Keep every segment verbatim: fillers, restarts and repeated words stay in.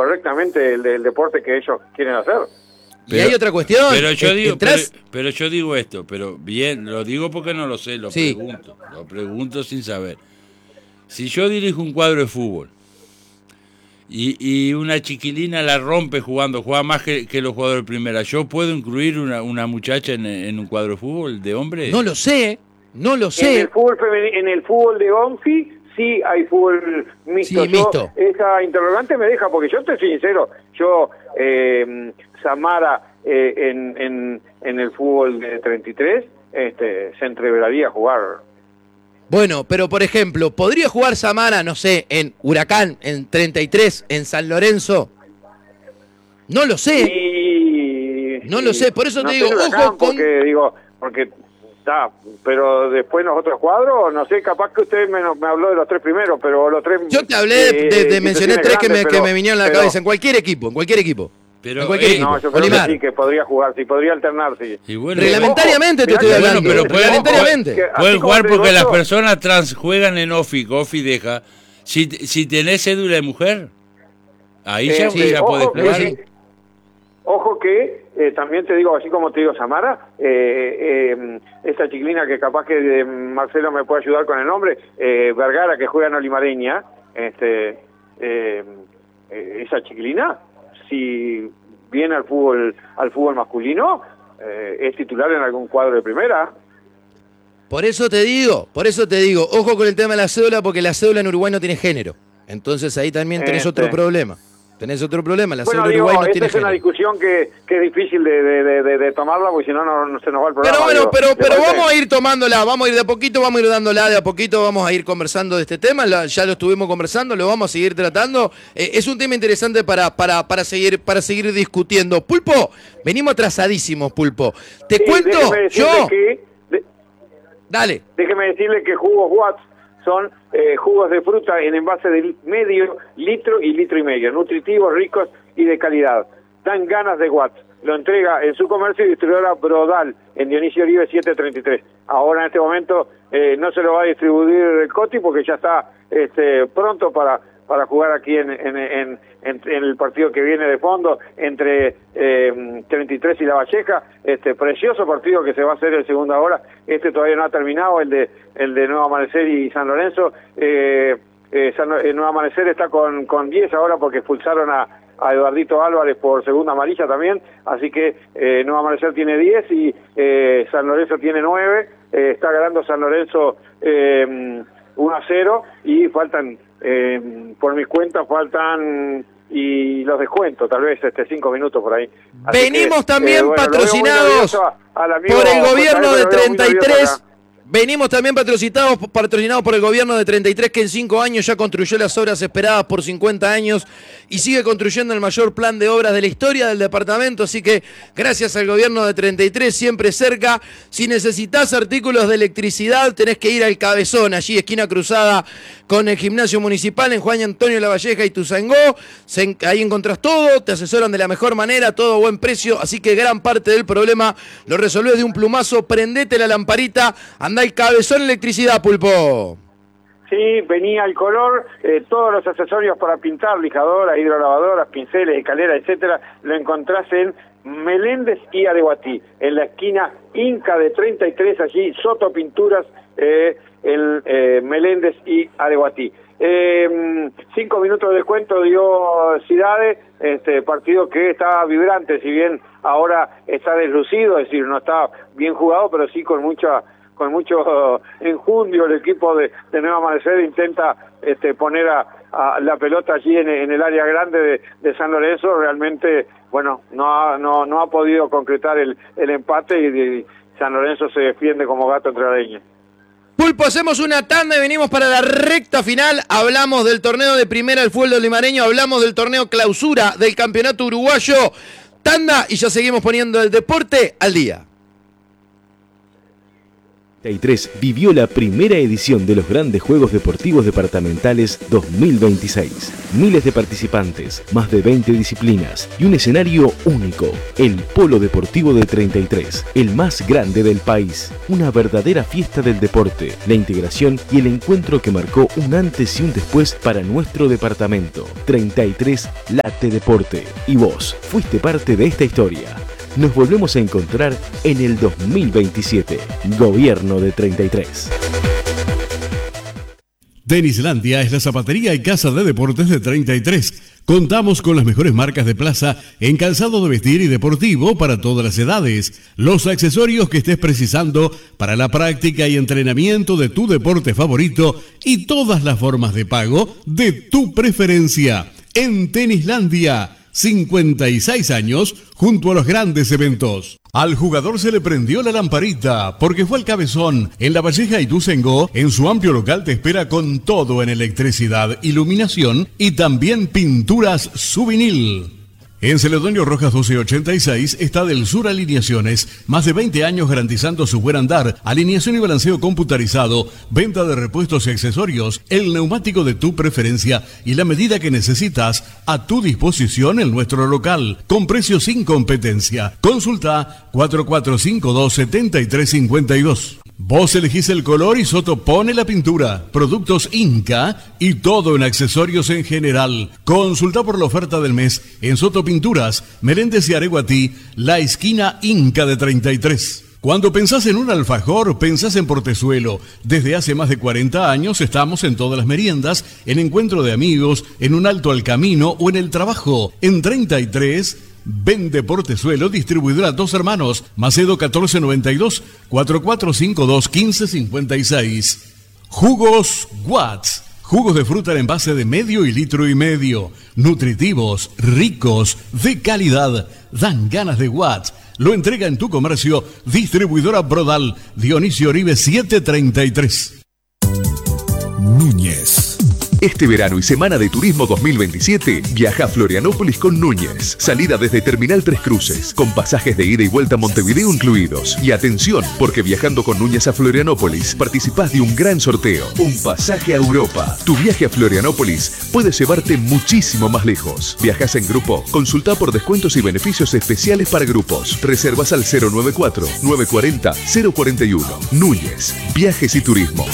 correctamente el, el deporte que ellos quieren hacer. Y hay otra cuestión. Pero yo digo, pero, ¿Entras? pero yo digo esto, pero bien, lo digo porque no lo sé, lo Sí. pregunto, lo pregunto sin saber. Si yo dirijo un cuadro de fútbol y, y una chiquilina la rompe jugando, juega más que, que los jugadores de primera, ¿yo puedo incluir una, una muchacha en, en un cuadro de fútbol de hombre? No lo sé, no lo En sé. el fútbol femeni- en el fútbol de Onfi sí hay fútbol mixto. Sí, Yo, mixto. esa interrogante me deja, porque yo te soy sincero, yo, eh, Samara, eh, en, en, en el fútbol de treinta y tres, este, se entreveraría a jugar. Bueno, pero por ejemplo, ¿podría jugar Samara, no sé, en Huracán, en treinta y tres, en San Lorenzo? No lo sé. Y, No lo sé, por eso no te sé digo, Huracán, ojo con- porque digo, porque está, pero después los otros cuadros, no sé, capaz que usted me, me habló de los tres primeros, pero los tres... Yo te hablé de, de- de eh, mencioné tres que me, grandes, que pero- me vinieron a la pero- cabeza, en cualquier equipo, en cualquier equipo. Pero, en cualquier eh, equipo. No, yo creo Olimar. que sí, que podría jugar, sí, podría alternar, sí. Y bueno, Reglamentariamente te Ojo, estoy mirá que- hablando. bueno, pero pueden- reglamentariamente. que- así pueden como jugar te porque digo las yo, personas trans juegan en OFI, que OFI deja. Si, si tenés cédula de mujer, ahí Eh, ya, sí, ya ojo podés que- jugar. sí. Ojo que, eh, también te digo, así como te digo Samara, eh, eh, esta chiquilina que capaz que eh, Marcelo me puede ayudar con el nombre, eh, Vergara, que juega en Olimareña, este, eh, eh, esa chiquilina, si viene al fútbol al fútbol masculino, eh, es titular en algún cuadro de primera. Por eso te digo, por eso te digo, ojo con el tema de la cédula, porque la cédula en Uruguay no tiene género. Entonces ahí también tenés Este. otro problema. Tenés otro problema, la Bueno, cédula en digo, Uruguay no esta tiene es una género. discusión que, que es difícil de, de, de, de tomarla, porque si no, no, no se nos va el programa. Pero bueno, digo. pero, ¿Te pero parece? vamos a ir tomándola, vamos a ir de a poquito, vamos a ir dándola de a poquito, vamos a ir conversando de este tema, la- ya lo estuvimos conversando, lo vamos a seguir tratando. Eh, es un tema interesante para, para, para, seguir, para seguir discutiendo. Pulpo, venimos atrasadísimos, Pulpo. Te Sí, cuento, déjeme decirle yo... que- de- Dale. Déjeme decirle que jugos Watts son eh, jugos de fruta en envase de medio litro y litro y medio, nutritivos, ricos y de calidad. Dan ganas de Watts. Lo entrega en su comercio y distribuidora Brodal, en Dionisio Oribe setecientos treinta y tres. Ahora en este momento eh, no se lo va a distribuir el Coti porque ya está este, pronto para para jugar aquí en, en, en, en, en el partido que viene de fondo entre eh, treinta y tres y La Valleja, este precioso partido que se va a hacer en segunda hora. Este todavía no ha terminado, el de el de Nuevo Amanecer y San Lorenzo. eh, eh, San, eh, Nuevo Amanecer está con con diez ahora porque expulsaron a, a Eduardito Álvarez por segunda amarilla también, así que eh, Nuevo Amanecer tiene diez y eh, San Lorenzo tiene nueve. Eh, está ganando San Lorenzo eh, uno a cero y faltan, eh, por mis cuentas, faltan y los descuento, tal vez este cinco minutos por ahí. Así Venimos que, también eh, bueno, lo veo muy patrocinados nervioso a- al amigo por el gobierno José, de lo veo muy treinta y nervioso tres. acá. Venimos también patrocinados, patrocinados por el gobierno de treinta y tres, que en cinco años ya construyó las obras esperadas por cincuenta años y sigue construyendo el mayor plan de obras de la historia del departamento. Así que gracias al gobierno de treinta y tres, siempre cerca. Si necesitas artículos de electricidad, tenés que ir al Cabezón, allí esquina cruzada con el gimnasio municipal en Juan Antonio Lavalleja y Tuzangó. Se en- ahí encontrás todo, te asesoran de la mejor manera, todo a buen precio. Así que gran parte del problema lo resolvés de un plumazo. Prendete la lamparita, andá al Cabezón Electricidad, Pulpo. Sí, venía el color, eh, todos los accesorios para pintar, lijadoras, hidrolavadoras, pinceles, escaleras, etcétera, lo encontrás en Meléndez y Areguatí, en la esquina Inca de treinta y tres, allí, Soto Pinturas, eh, en eh, Meléndez y Areguatí. Eh, cinco minutos de descuento dio Cidade, este partido que está vibrante, si bien ahora está deslucido, es decir, no está bien jugado, pero sí con mucha con mucho enjundio el equipo de, de Nuevo Amanecer intenta este, poner a, a la pelota allí en, en el área grande de, de San Lorenzo. Realmente, bueno, no ha, no, no ha podido concretar el, el empate y, y San Lorenzo se defiende como gato entre la leña. Pulpo, hacemos una tanda y venimos para la recta final. Hablamos del torneo de primera del fútbol limareño, hablamos del torneo clausura del campeonato uruguayo. Tanda y ya seguimos poniendo el deporte al día. treinta y tres vivió la primera edición de los grandes Juegos Deportivos Departamentales dos mil veintiséis. Miles de participantes, más de veinte disciplinas y un escenario único. El Polo Deportivo de treinta y tres, el más grande del país. Una verdadera fiesta del deporte, la integración y el encuentro que marcó un antes y un después para nuestro departamento. treinta y tres Late Deporte. Y vos fuiste parte de esta historia. Nos volvemos a encontrar en el dos mil veintisiete. Gobierno de treinta y tres. Tenislandia es la zapatería y casa de deportes de treinta y tres. Contamos con las mejores marcas de plaza en calzado de vestir y deportivo para todas las edades. Los accesorios que estés precisando para la práctica y entrenamiento de tu deporte favorito y todas las formas de pago de tu preferencia. En Tenislandia, cincuenta y seis años junto a los grandes eventos. Al jugador se le prendió la lamparita porque fue al Cabezón. En La Valleja y Ituzaingó, en su amplio local te espera con todo en electricidad, iluminación y también pinturas Souvenir. En Celedonio Rojas doce ochenta y seis está Del Sur Alineaciones, más de veinte años garantizando su buen andar, alineación y balanceo computarizado, venta de repuestos y accesorios, el neumático de tu preferencia y la medida que necesitas a tu disposición en nuestro local, con precios sin competencia. Consulta cuatro cuatro cinco dos, siete tres cinco dos. Vos elegís el color y Soto pone la pintura. Productos Inca y todo en accesorios en general. Consulta por la oferta del mes en Soto Pinturas, Meléndez y Areguatí, la esquina Inca de treinta y tres. Cuando pensás en un alfajor, pensás en Portezuelo. Desde hace más de cuarenta años estamos en todas las meriendas, en encuentro de amigos, en un alto al camino o en el trabajo. En treinta y tres... Vende Portezuelo, distribuidora Dos Hermanos, Macedo catorce noventa y dos, cuatro cuatro cinco dos, uno cinco cinco seis. Jugos Watts, jugos de fruta en envase de medio y litro y medio, nutritivos, ricos, de calidad, dan ganas de Watts. Lo entrega en tu comercio, distribuidora Brodal, Dionisio Oribe setecientos treinta y tres. Núñez. Este verano y semana de turismo dos mil veintisiete, viaja a Florianópolis con Núñez. Salida desde Terminal Tres Cruces, con pasajes de ida y vuelta a Montevideo incluidos. Y atención, porque viajando con Núñez a Florianópolis, participás de un gran sorteo. Un pasaje a Europa. Tu viaje a Florianópolis puede llevarte muchísimo más lejos. Viajás en grupo, consulta por descuentos y beneficios especiales para grupos. Reservas al cero nueve cuatro, nueve cuatro cero, cero cuatro uno. Núñez, Viajes y Turismo.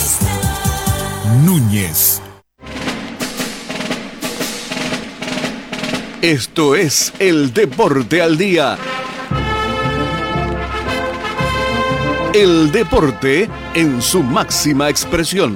Núñez. Esto es el Deporte al Día. El deporte en su máxima expresión.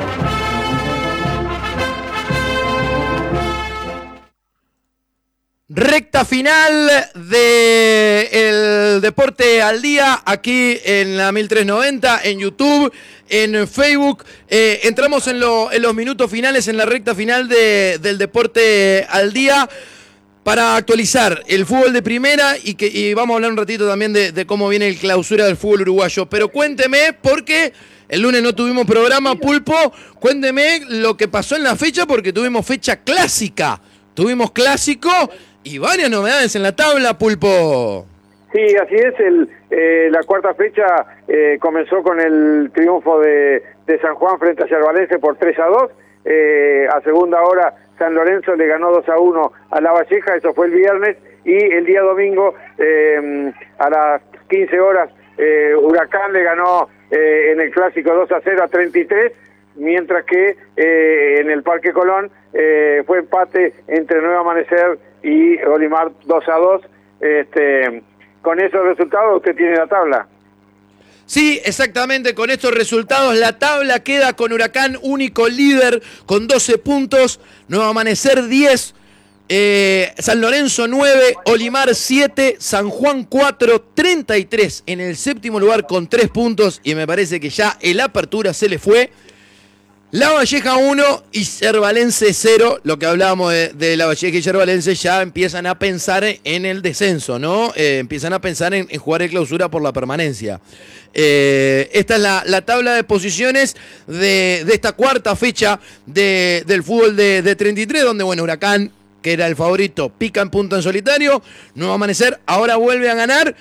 Recta final de el Deporte al Día, aquí en la mil trescientos noventa, en YouTube, en Facebook. Eh, entramos en, lo, en los minutos finales, en la recta final de, del Deporte al Día, para actualizar el fútbol de primera y, que, y vamos a hablar un ratito también de, de cómo viene el clausura del fútbol uruguayo. Pero cuénteme, porque el lunes no tuvimos programa, Pulpo, cuénteme lo que pasó en la fecha, porque tuvimos fecha clásica. Tuvimos clásico y varias novedades en la tabla, Pulpo. Sí, así es. El, eh, la cuarta fecha eh, comenzó con el triunfo de, de San Juan frente a Yerbalense por tres a dos. Eh, a segunda hora San Lorenzo le ganó dos a uno a La Valleja, eso fue el viernes, y el día domingo eh, a las quince horas eh, Huracán le ganó eh, en el clásico dos a cero a treinta y tres, mientras que eh, en el Parque Colón eh, fue empate entre Nuevo Amanecer y Olimar dos a dos. Este, con esos resultados usted tiene la tabla. Sí, exactamente, con estos resultados la tabla queda con Huracán único líder con doce puntos, Nuevo Amanecer diez, eh, San Lorenzo nueve, Olimar siete, San Juan cuatro, treinta y tres en el séptimo lugar con tres puntos, y me parece que ya el Apertura se le fue. La Valleja uno y Yerbalense cero, lo que hablábamos de, de La Valleja y Yerbalense, ya empiezan a pensar en el descenso, ¿no? Eh, empiezan a pensar en, en jugar el clausura por la permanencia. Eh, esta es la, la tabla de posiciones de, de esta cuarta fecha de, del fútbol de, de treinta y tres, donde, bueno, Huracán, que era el favorito, pica en punta en solitario. Nuevo Amanecer ahora vuelve a ganar.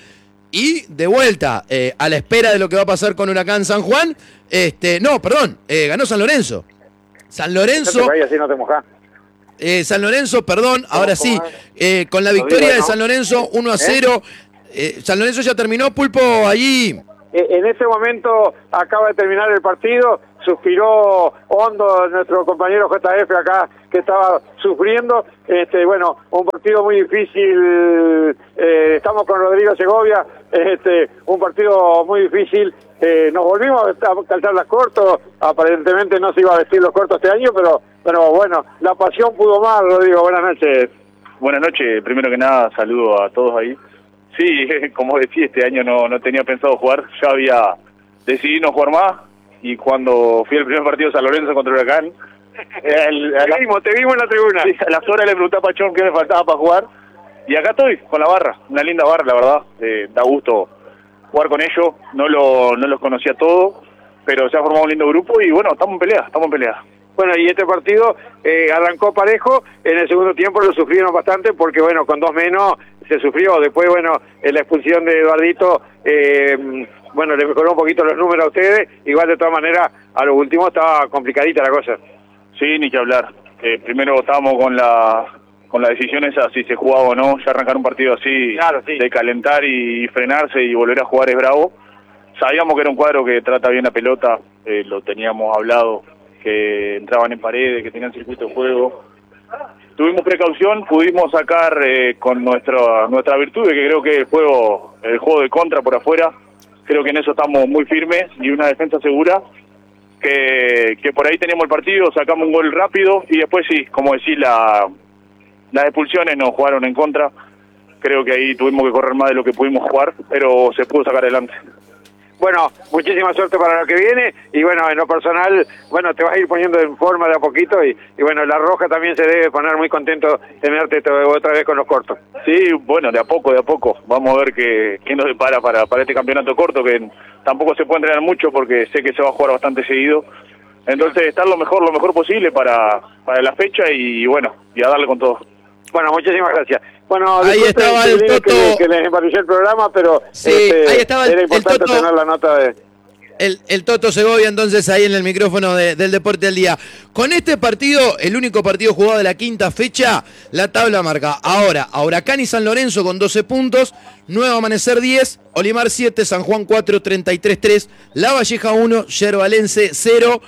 Y de vuelta, eh, a la espera de lo que va a pasar con Huracán San Juan, este, no, perdón, eh, ganó San Lorenzo. San Lorenzo... No te vayas, así no te mojás. Eh, San Lorenzo, perdón, ahora sí, eh, con la Lo victoria digo, de ¿no? San Lorenzo uno a cero. Eh, San Lorenzo ya terminó, Pulpo, allí. Eh, En ese momento acaba de terminar el partido, suspiró hondo nuestro compañero J F acá, que estaba sufriendo. Este, bueno, un partido muy difícil, eh, estamos con Rodrigo Segovia, este, un partido muy difícil. Eh, nos volvimos a calzar las cortos, aparentemente no se iba a vestir los cortos este año, pero, pero bueno, la pasión pudo más, Rodrigo, buenas noches. Buenas noches, primero que nada saludo a todos ahí. Sí, como decía, este año no, no tenía pensado jugar, ya había decidido no jugar más, y cuando fui al primer partido de San Lorenzo contra Huracán, el, Te vimos, te vimos en la tribuna. sí, a las horas le pregunté a Pachón qué me faltaba para jugar, y acá estoy, con la barra, una linda barra, la verdad, eh, da gusto jugar con ellos, no, lo, no los conocía todos, pero se ha formado un lindo grupo, y bueno, estamos en pelea, estamos en pelea. Bueno, y este partido eh, arrancó parejo, en el segundo tiempo lo sufrieron bastante porque, bueno, con dos menos se sufrió. Después, bueno, en la expulsión de Eduardito, eh, bueno, le mejoró un poquito los números a ustedes. Igual, de todas maneras, a lo último estaba complicadita la cosa. Sí, ni que hablar. Eh, primero estábamos con la con la decisión esa, si se jugaba o no, ya arrancar un partido así, Claro, sí. de calentar y frenarse y volver a jugar es bravo. Sabíamos que era un cuadro que trata bien la pelota, eh, lo teníamos hablado, que entraban en paredes, que tenían circuito de juego. Tuvimos precaución, pudimos sacar eh, con nuestra nuestra virtud, que creo que el juego, el juego de contra por afuera, creo que en eso estamos muy firmes y una defensa segura, que, que por ahí teníamos el partido, sacamos un gol rápido y después sí, como decís, la, las expulsiones nos jugaron en contra. Creo que ahí tuvimos que correr más de lo que pudimos jugar, pero se pudo sacar adelante. Bueno, muchísima suerte para lo que viene y bueno, en lo personal, bueno, te vas a ir poniendo en forma de a poquito y, y bueno, La Roja también se debe poner muy contento de verte otra vez con los cortos. Sí, bueno, de a poco, de a poco. Vamos a ver qué, qué nos depara para, para este campeonato corto, que tampoco se puede entrenar mucho porque sé que se va a jugar bastante seguido. Entonces, estar lo mejor, lo mejor posible para, para la fecha y bueno, y a darle con todo. Bueno, muchísimas gracias. Bueno, Ahí estaba el Toto. Que, que les empareció el programa, pero Sí, este, ahí estaba el- era el importante Toto. tener la nota de... El, el Toto Segovia, entonces, ahí en el micrófono de- del Deporte al Día. Con este partido, el único partido jugado de la quinta fecha, la tabla marca ahora a Huracán y San Lorenzo con doce puntos, Nuevo Amanecer diez, Olimar siete, San Juan cuatro, treinta y tres tres, La Valleja uno, Yerbalense cero.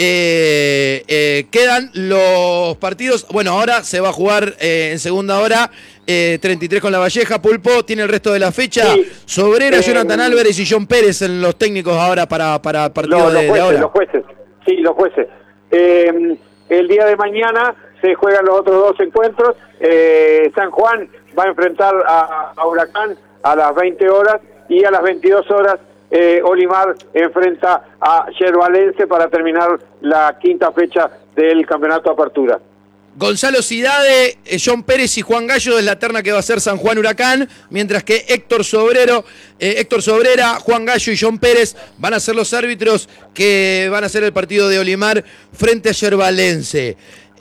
Eh, eh, quedan los partidos. Bueno, ahora se va a jugar eh, en segunda hora. Eh, treinta y tres con La Valleja. Pulpo tiene el resto de la fecha. Sí. Sobrera, Eh, Jonathan Álvarez y John Pérez en los técnicos ahora para, para partido Los, los de, de jueces, ahora. los jueces, sí, los jueces. Eh, el día de mañana se juegan los otros dos encuentros. Eh, San Juan va a enfrentar a, a Huracán a las veinte horas y a las veintidós horas eh, Olimar enfrenta a Yerbalense para terminar la quinta fecha del campeonato Apertura. Gonzalo Cidade, eh, John Pérez y Juan Gallo es la terna que va a ser San Juan Huracán, mientras que Héctor Sobrero, eh, Héctor Sobrera, Juan Gallo y John Pérez van a ser los árbitros que van a hacer el partido de Olimar frente a Yerbalense.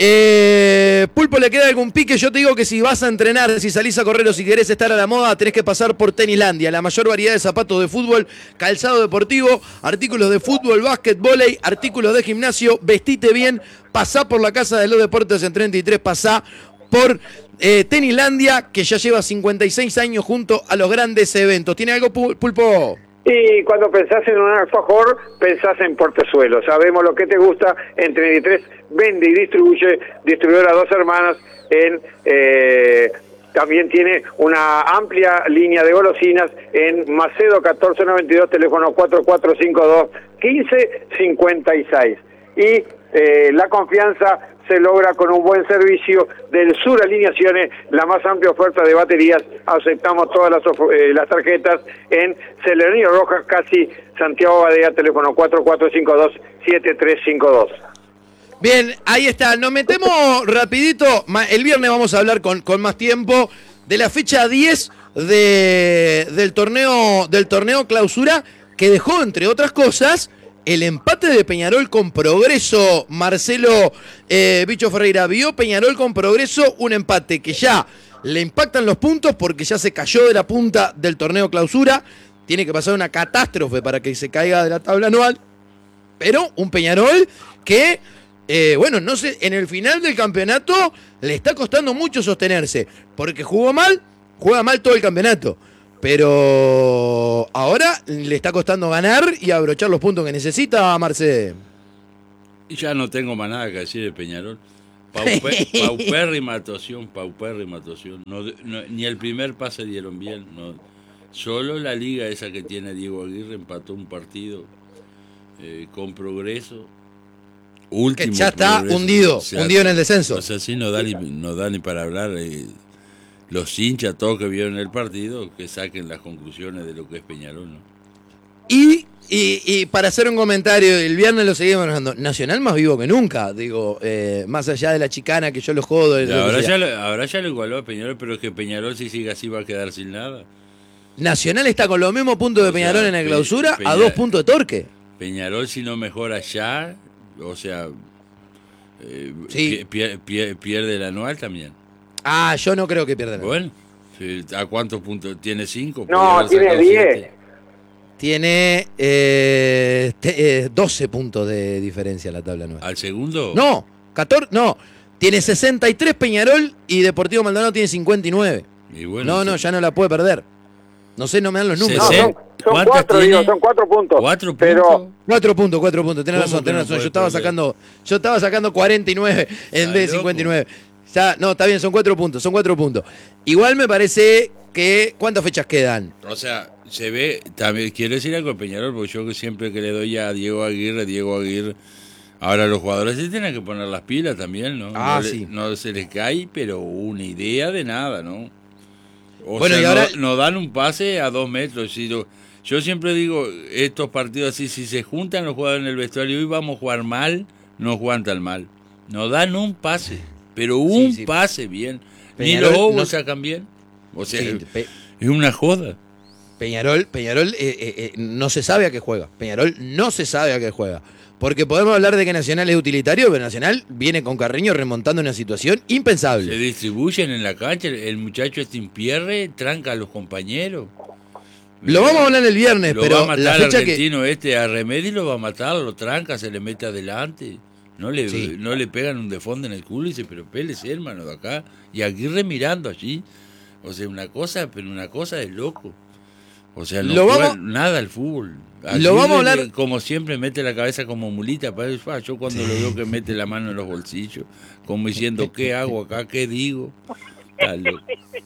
Eh, Pulpo, ¿le queda algún pique? Yo te digo que si vas a entrenar, si salís a correr o si querés estar a la moda, tenés que pasar por Tenislandia, la mayor variedad de zapatos de fútbol, calzado deportivo, artículos de fútbol, básquet, vóley, artículos de gimnasio. Vestite bien, pasá por la Casa de los Deportes en treinta y tres, pasá por eh, Tenislandia, que ya lleva cincuenta y seis años junto a los grandes eventos. ¿Tiene algo, Pulpo? Y cuando pensás en un alfajor, pensás en Portezuelo. Sabemos lo que te gusta. En treinta y tres vende y distribuye, distribuidora Dos Hermanas. En, eh, también tiene una amplia línea de golosinas en Macedo catorce noventa y dos, teléfono cuatro cuatro cinco dos, uno cinco cinco seis. Y eh, la confianza se logra con un buen servicio del Sur Alineaciones, la más amplia oferta de baterías. Aceptamos todas las, eh, las tarjetas en Celenio Rojas, casi Santiago Badea, teléfono cuatro cuatro cinco dos, siete tres cinco dos. Bien, ahí está. Nos metemos rapidito. El viernes vamos a hablar con, con más tiempo de la fecha diez de, del torneo del torneo Clausura, que dejó, entre otras cosas, el empate de Peñarol con Progreso, Marcelo eh, Bicho Ferreira, vio Peñarol con Progreso un empate que ya le impactan los puntos porque ya se cayó de la punta del torneo clausura, tiene que pasar una catástrofe para que se caiga de la tabla anual, pero un Peñarol que, eh, bueno, no sé, en el final del campeonato le está costando mucho sostenerse, porque jugó mal, juega mal todo el campeonato. Pero ahora le está costando ganar y abrochar los puntos que necesita, Marce. Y ya no tengo más nada que decir de Peñarol. Paupe, paupérrima actuación, paupérrima actuación. No, no, ni el primer pase dieron bien. No. Solo la liga esa que tiene Diego Aguirre empató un partido eh, con Progreso. Último que ya está Progreso. hundido, O sea, hundido en el descenso. O sea, sí, no da ni, no da ni para hablar. Eh, los hinchas, todos que vieron el partido, que saquen las conclusiones de lo que es Peñarol, ¿no? Y, y, y para hacer un comentario, el viernes lo seguimos manejando. Nacional más vivo que nunca, digo, eh, más allá de la chicana que yo lo jodo. Y ahora, ya lo, ahora ya lo igualó a Peñarol, pero es que Peñarol si sigue así va a quedar sin nada. Nacional está con los mismos puntos de Peñarol o sea, en la clausura, Peña, a dos puntos de Torque. Peñarol si no mejora ya, o sea, eh, sí. pier, pier, pierde el anual también. Ah, yo no creo que pierda el anual. Bueno, ¿a cuántos puntos? ¿Tiene cinco? No, tiene diez. Tiene eh, te, eh, doce puntos de diferencia la tabla anual. ¿Al segundo? No, catorce, no. Tiene sesenta y tres Peñarol y Deportivo Maldonado tiene cincuenta y nueve. Y bueno, no, no, ya no la puede perder. No sé, no me dan los números. No, son, son cuatro, digo, son cuatro puntos. ¿Cuatro pero... puntos? Cuatro puntos, cuatro puntos. Tenés razón, tenés no razón. Yo estaba perder? sacando, yo estaba sacando cuarenta y nueve en vez de cincuenta y nueve. Ya, no, está bien, son cuatro puntos, son cuatro puntos. Igual me parece que, ¿cuántas fechas quedan? O sea, se ve, también quiero decir algo de Peñarol, porque yo siempre que le doy a Diego Aguirre, Diego Aguirre, ahora los jugadores se tienen que poner las pilas también, ¿no? Ah, no, sí. le, no se les cae, pero una idea de nada, ¿no? O bueno, sea, y ahora... no, no dan un pase a dos metros. Si yo, yo siempre digo, estos partidos así, si se juntan los jugadores en el vestuario y hoy vamos a jugar mal, no juegan tan mal. No dan un pase, pero un sí, sí. pase bien. Peñarol, ni los ovos no... sacan bien. O sea, sí, pe... es una joda. Peñarol, Peñarol eh, eh, eh, no se sabe a qué juega. Peñarol no se sabe a qué juega. Porque podemos hablar de que Nacional es utilitario, pero Nacional viene con Carreño remontando una situación impensable. Se distribuyen en la cancha, el muchacho este impierre, tranca a los compañeros. Lo vamos a hablar el viernes, lo pero va a matar la fecha al argentino que... este a Remedi lo va a matar, lo tranca, se le mete adelante. No le, sí. no le pegan un defonde en el culo y dice, pero pélese, hermano, de acá. Y Aguirre mirando allí. O sea, una cosa, pero una cosa de loco. O sea, no juega vamos... nada al fútbol. Aguirre, lo vamos a hablar. Como siempre, mete la cabeza como mulita. Para yo cuando sí. lo veo que mete la mano en los bolsillos, como diciendo, ¿qué hago acá? ¿Qué digo? Está loco.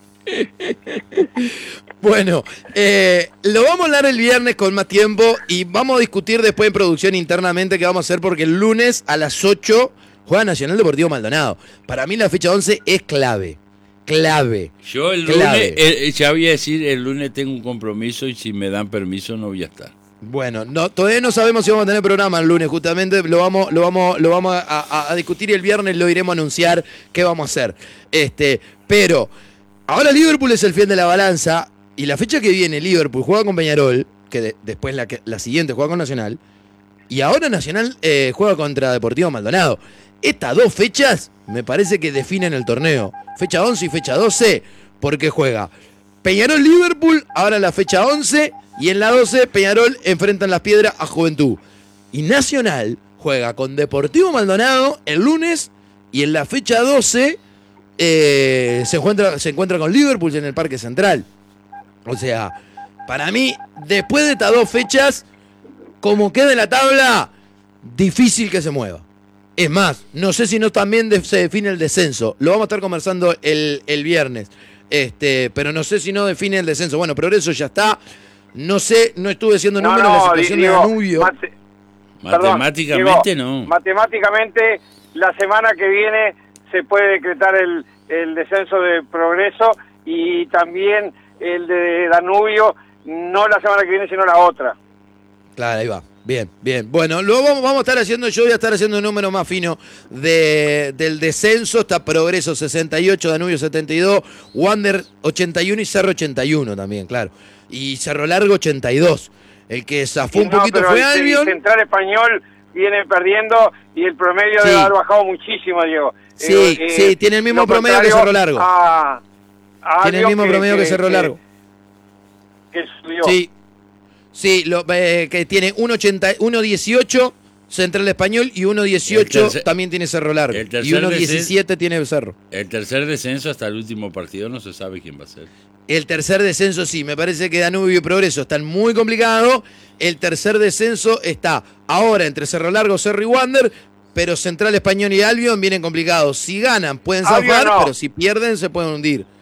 Bueno, eh, lo vamos a hablar el viernes con más tiempo y vamos a discutir después en producción internamente qué vamos a hacer porque el lunes a las ocho juega Nacional Deportivo Maldonado. Para mí la fecha once es clave. Clave. Yo el clave. lunes, eh, ya voy a decir, el lunes tengo un compromiso y si me dan permiso no voy a estar. Bueno, no, todavía no sabemos si vamos a tener programa el lunes, justamente lo vamos, lo vamos, lo vamos a, a, a discutir y el viernes lo iremos a anunciar qué vamos a hacer. Este, pero ahora Liverpool es el fiel de la balanza y la fecha que viene Liverpool juega con Peñarol, que de, después la, la siguiente juega con Nacional, y ahora Nacional eh, juega contra Deportivo Maldonado. Estas dos fechas me parece que definen el torneo. Fecha once y fecha doce, porque juega Peñarol-Liverpool, ahora en la fecha once, y en la doce Peñarol enfrentan las piedras a Juventud. Y Nacional juega con Deportivo Maldonado el lunes, y en la fecha doce eh, se, encuentra, se encuentra con Liverpool en el Parque Central. O sea, para mí, después de estas dos fechas, como quede la tabla, difícil que se mueva. Es más, no sé si no también de, se define el descenso. Lo vamos a estar conversando el, el viernes. Este, pero no sé si no define el descenso. Bueno, Progreso ya está. No sé, no estuve haciendo números no, no, la situación digo, de Danubio. Mate, matemáticamente perdón, no. Matemáticamente, la semana que viene se puede decretar el, el descenso de Progreso y también el de Danubio, no la semana que viene, sino la otra. Claro, ahí va. Bien, bien. Bueno, luego vamos, vamos a estar haciendo, yo voy a estar haciendo un número más fino de, del descenso. Está Progreso sesenta y ocho, Danubio setenta y dos, Wander ochenta y uno y Cerro ochenta y uno también, claro. Y Cerro Largo ochenta y dos. El que zafó Y un no, poquito pero fue el Albion. Central Español viene perdiendo y el promedio Sí. debe haber bajado muchísimo, Diego. Sí, Eh, eh, sí, tiene el mismo lo promedio que contrario Cerro Largo. a- a Tiene el Albion mismo promedio que, Cerro Largo. Que, subió. Sí, sí, lo, eh, que tiene uno ochenta, uno dieciocho Central Español y uno dieciocho El tercer- también tiene Cerro Largo. el Y tercer uno descen- diecisiete tiene Cerro. El tercer descenso hasta el último partido no se sabe quién va a ser. El tercer descenso sí, me parece que Danubio y Progreso están muy complicados. El tercer descenso está ahora entre Cerro Largo, Cerro y Wander, pero Central Español y Albion vienen complicados. Si ganan pueden Albion zafar, no. pero si pierden se pueden hundir.